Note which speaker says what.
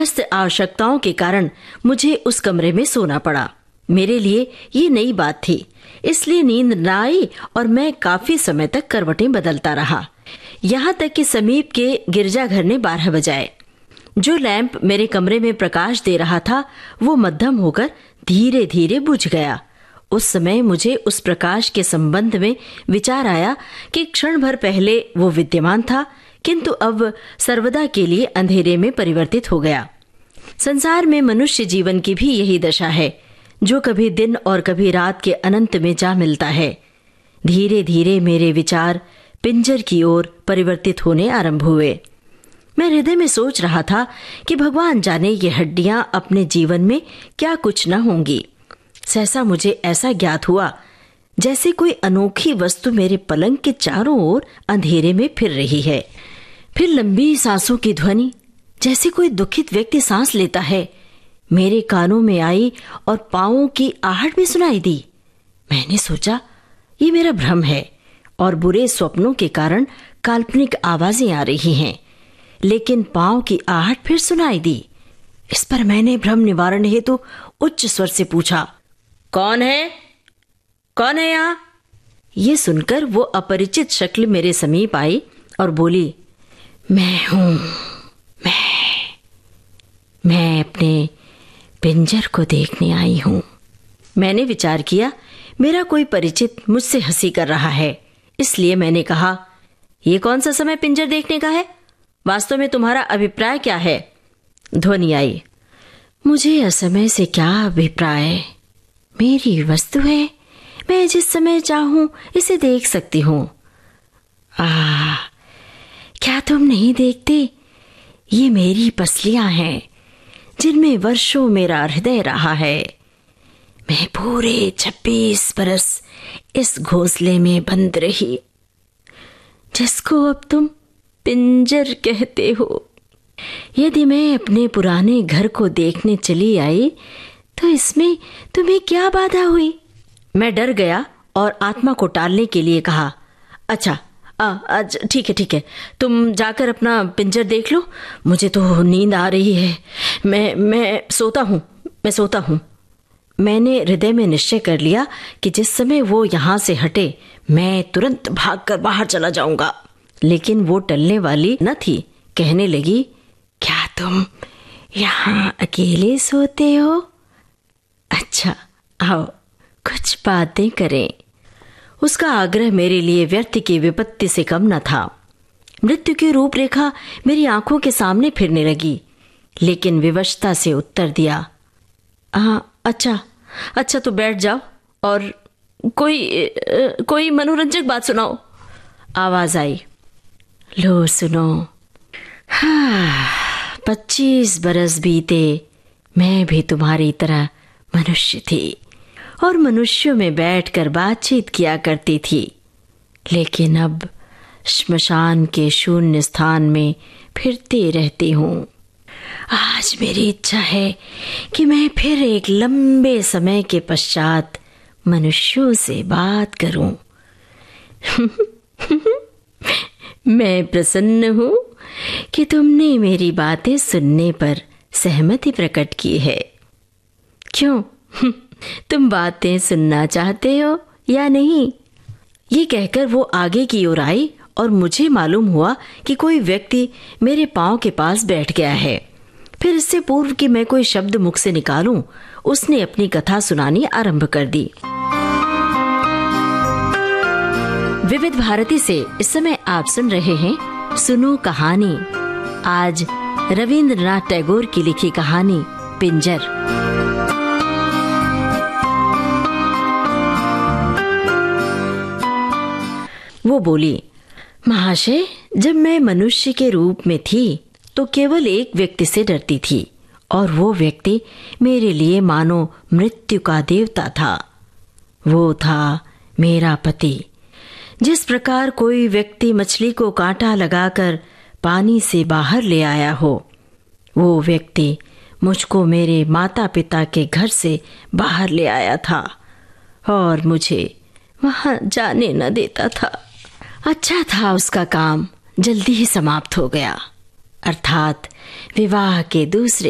Speaker 1: आवश्यकताओं के कारण मुझे उस कमरे में सोना पड़ा। मेरे लिए ये नई बात थी, इसलिए नींद न आई और मैं काफी समय तक करवटें बदलता रहा, यहाँ तक कि समीप के गिरजाघर ने 12 बजाए। जो लैंप मेरे कमरे में प्रकाश दे रहा था वो मध्यम होकर धीरे धीरे बुझ गया। उस समय मुझे उस प्रकाश के संबंध में विचार आया कि क्षण भर पहले वो विद्यमान था, किंतु अब सर्वदा के लिए अंधेरे में परिवर्तित हो गया। संसार में मनुष्य जीवन की भी यही दशा है, जो कभी दिन और कभी रात के अनंत में जा मिलता है। धीरे धीरे मेरे विचार पिंजर की ओर परिवर्तित होने आरंभ हुए। मैं हृदय में सोच रहा था कि भगवान जाने ये हड्डियां अपने जीवन में क्या कुछ न होंगी। सहसा मुझे ऐसा ज्ञात हुआ जैसे कोई अनोखी वस्तु मेरे पलंग के चारों ओर अंधेरे में फिर रही है। फिर लंबी सांसों की ध्वनि, जैसे कोई दुखित व्यक्ति सांस लेता है, मेरे कानों में आई और पांवों की आहट भी सुनाई दी। मैंने सोचा ये मेरा भ्रम है और बुरे स्वप्नों के कारण काल्पनिक आवाजें आ रही हैं, लेकिन पांव की आहट फिर सुनाई दी। इस पर मैंने भ्रम निवारण हेतु उच्च स्वर से पूछा, कौन है? कौन है यहाँ? ये सुनकर वो अपरिचित शक्ल मेरे समीप आई और बोली, मैं हूं, मैं अपने पिंजर को देखने आई हूं। मैंने विचार किया मेरा कोई परिचित मुझसे हंसी कर रहा है, इसलिए मैंने कहा, ये कौन सा समय पिंजर देखने का है? वास्तव में तुम्हारा अभिप्राय क्या है? ध्वनि आई, मुझे असमय से क्या अभिप्राय? मेरी वस्तु है, मैं जिस समय चाहूं इसे देख सकती हूं। क्या तुम नहीं देखते? ये मेरी पसलियां हैं जिनमें वर्षों मेरा हृदय रहा है। मैं पूरे 26 बरस इस घोंसले में बंद रही, जिसको अब तुम पिंजर कहते हो। यदि मैं अपने पुराने घर को देखने चली आई तो इसमें तुम्हें क्या बाधा हुई? मैं डर गया और आत्मा को टालने के लिए कहा, अच्छा ठीक है, तुम जाकर अपना पिंजर देख लो, मुझे तो नींद आ रही है, मैं सोता हूँ। मैंने हृदय में निश्चय कर लिया कि जिस समय वो यहाँ से हटे मैं तुरंत भागकर बाहर चला जाऊंगा, लेकिन वो टलने वाली न थी। कहने लगी, क्या तुम यहाँ अकेले सोते हो? अच्छा, आओ कुछ बातें करें। उसका आग्रह मेरे लिए व्यर्थ की विपत्ति से कम न था। मृत्यु की रूपरेखा मेरी आंखों के सामने फिरने लगी, लेकिन विवशता से उत्तर दिया, अच्छा तो बैठ जाओ और कोई मनोरंजक बात सुनाओ। आवाज आई, लो सुनो। 25 बरस बीते, मैं भी तुम्हारी तरह मनुष्य थी और मनुष्यों में बैठकर बातचीत किया करती थी, लेकिन अब श्मशान के शून्य स्थान में फिरती रहती हूँ। आज मेरी इच्छा है कि मैं फिर एक लंबे समय के पश्चात मनुष्यों से बात करूं। मैं प्रसन्न हूँ कि तुमने मेरी बातें सुनने पर सहमति प्रकट की है। क्यों, तुम बातें सुनना चाहते हो या नहीं? ये कहकर वो आगे की ओर आई और मुझे मालूम हुआ कि कोई व्यक्ति मेरे पांव के पास बैठ गया है। फिर इससे पूर्व कि मैं कोई शब्द मुख से निकालूं, उसने अपनी कथा सुनानी आरंभ कर दी। विविध भारती से इस समय आप सुन रहे हैं सुनो कहानी। आज रविंद्रनाथ टैगोर की लिखी कहानी पिंजर। वो बोली, महाशय, जब मैं मनुष्य के रूप में थी तो केवल एक व्यक्ति से डरती थी, और वो व्यक्ति मेरे लिए मानो मृत्यु का देवता था। वो था मेरा पति। जिस प्रकार कोई व्यक्ति मछली को कांटा लगाकर पानी से बाहर ले आया हो, वो व्यक्ति मुझको मेरे माता पिता के घर से बाहर ले आया था और मुझे वहां जाने न देता था। अच्छा था उसका काम जल्दी ही समाप्त हो गया, अर्थात विवाह के दूसरे